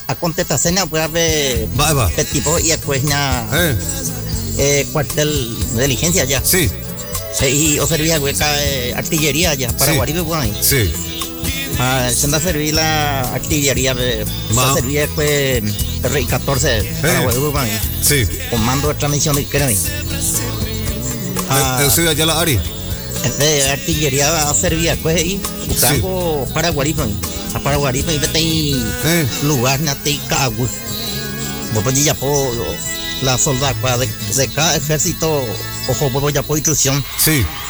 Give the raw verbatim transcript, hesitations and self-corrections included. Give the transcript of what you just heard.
a contestación puede haber Va, va. el tipo y después na Eh, eh, cuartel de diligencia ya. sí, Sí, o servía hueca eh, artillería ya para Sí. Guaribe pues ahí. sí. Ah, se anda a servir la artillería de Ma. se servía pues R I catorce para Eh. Guaribe pues ahí. Sí. Comando de transmisión de Kennedy. Ah, Eh, eh, allá la Ari. de artillería servía pues ahí. Buscando para Guaribe ahí. A para Guaribe y vete ahí Eh, lugar na te cago. Vos pues ya po la soldada de, de cada ejército ojo vos ya por instrucción sí.